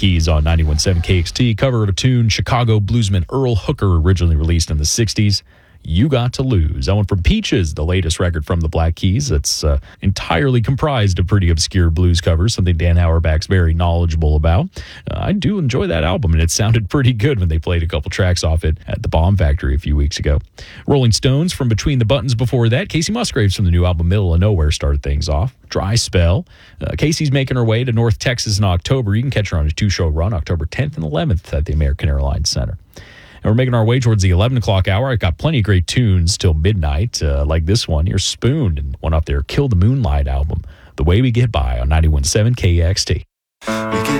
Keys on 91.7 KXT. Cover of a tune Chicago bluesman Earl Hooker originally released in the 60s. You Got to Lose. That one from Peaches, the latest record from the Black Keys. It's entirely comprised of pretty obscure blues covers, something Dan Auerbach's very knowledgeable about. I do enjoy that album, and it sounded pretty good when they played a couple tracks off it at the Bomb Factory a few weeks ago. Rolling Stones from Between the Buttons before that. Casey Musgraves from the new album Middle of Nowhere started things off. Dry Spell. Casey's making her way to North Texas in October. You can catch her on a 2-show run, October 10th and 11th at the American Airlines Center. And we're making our way towards the 11 o'clock hour. I got plenty of great tunes till midnight, like this one. Here's Spoon and one off their Kill the Moonlight album, The Way We Get By on 91.7 KXT.